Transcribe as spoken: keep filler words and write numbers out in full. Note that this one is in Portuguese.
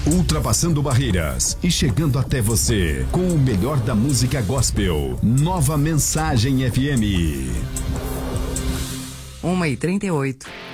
Ultrapassando barreiras e chegando até você com o melhor da música gospel. Nova Mensagem F M. uma e trinta e oito.